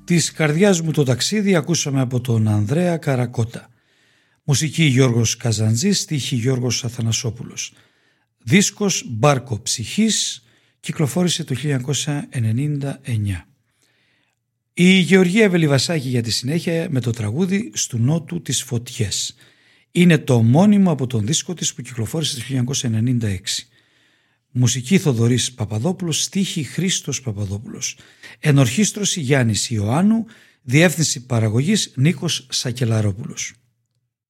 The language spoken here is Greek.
Της καρδιάς μου το ταξίδι ακούσαμε από τον Ανδρέα Καρακότα. Μουσική Γιώργος Καζαντζής, στίχη Γιώργος Αθανασόπουλος. Δίσκος Μπάρκο Ψυχής, κυκλοφόρησε το 1999. Η Γεωργία Βελιβασάκη για τη συνέχεια με το τραγούδι «Στου Νότου τις Φωτιές». Είναι το ομώνυμο από τον δίσκο της που κυκλοφόρησε το 1996. Μουσική Θοδωρής Παπαδόπουλος, στίχη Χρήστος Παπαδόπουλος. Ενορχήστρωση Γιάννης Ιωάννου, διεύθυνση παραγωγής Νίκος Σακελαρόπουλος.